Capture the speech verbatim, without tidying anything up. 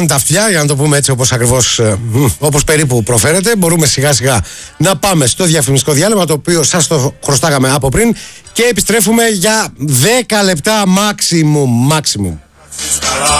κάνουν τα αυτιά, για να το πούμε έτσι όπως ακριβώς, όπως περίπου προφέρεται. Μπορούμε σιγά σιγά να πάμε στο διαφημιστικό διάλειμμα, το οποίο σας το χρωστάγαμε από πριν, και επιστρέφουμε για δέκα λεπτά maximum, maximum.